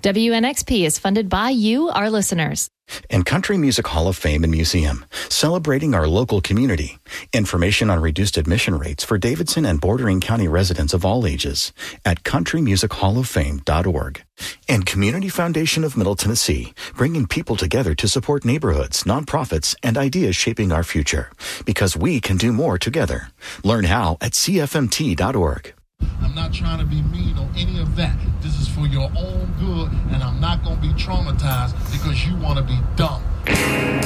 WNXP is funded by you, our listeners. And Country Music Hall of Fame and Museum, celebrating our local community. Information on reduced admission rates for Davidson and bordering county residents of all ages at countrymusichall-of-fame.org. And Community Foundation of Middle Tennessee, bringing people together to support neighborhoods, nonprofits, and ideas shaping our future. Because we can do more together. Learn how at cfmt.org. I'm not trying to be mean or any of that. This is for your own good, and I'm not going to be traumatized because you want to be dumb.